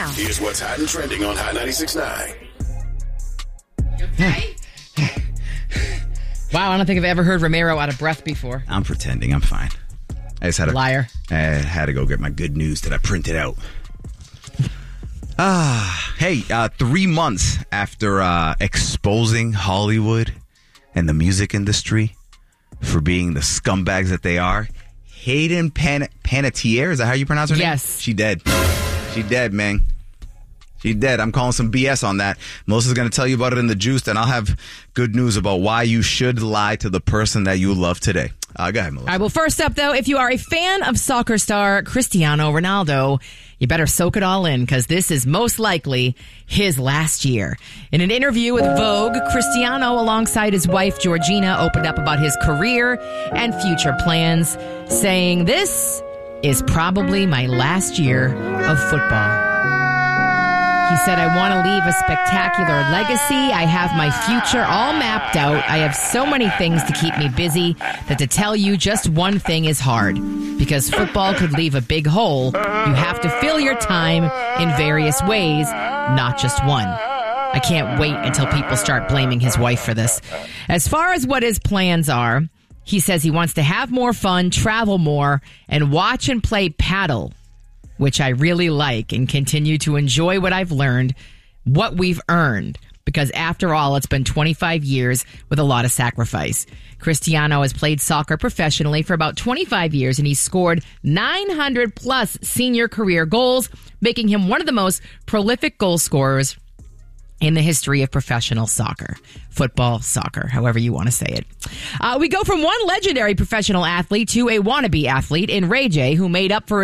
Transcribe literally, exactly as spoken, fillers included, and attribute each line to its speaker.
Speaker 1: now.
Speaker 2: Here's what's hot and trending on Hot ninety-six point nine.
Speaker 3: Okay. Wow, I don't think I've ever heard Romero out of breath before.
Speaker 4: I'm pretending. I'm fine. I just had a
Speaker 3: liar.
Speaker 4: I had to go get my good news that I printed out. Ah, hey, uh, three months after uh, exposing Hollywood and the music industry for being the scumbags that they are, Hayden Pan- Panettiere, is that how you pronounce her name?
Speaker 3: Yes.
Speaker 4: She dead. She dead, man. She dead. I'm calling some B S on that. Melissa's going to tell you about it in the juice, and I'll have good news about why you should lie to the person that you love today. Uh, go ahead, Melissa.
Speaker 3: All right, well, first up, though, if you are a fan of soccer star Cristiano Ronaldo, you better soak it all in, because this is most likely his last year. In an interview with Vogue, Cristiano, alongside his wife Georgina, opened up about his career and future plans, saying, "This is probably my last year of football." He said, "I want to leave a spectacular legacy. I have my future all mapped out. I have so many things to keep me busy that to tell you just one thing is hard. Because football could leave a big hole, you have to fill your time in various ways, not just one." I can't wait until people start blaming his wife for this. As far as what his plans are, he says he wants to have more fun, travel more, and watch and play paddle, which I really like, and continue to enjoy what I've learned, what we've earned. Because after all, it's been twenty-five years with a lot of sacrifice. Cristiano has played soccer professionally for about twenty-five years, and he's scored nine hundred plus senior career goals, making him one of the most prolific goal scorers in the history of professional soccer. Football, soccer, however you want to say it. Uh, we go from one legendary professional athlete to a wannabe athlete in Ray J, who made up for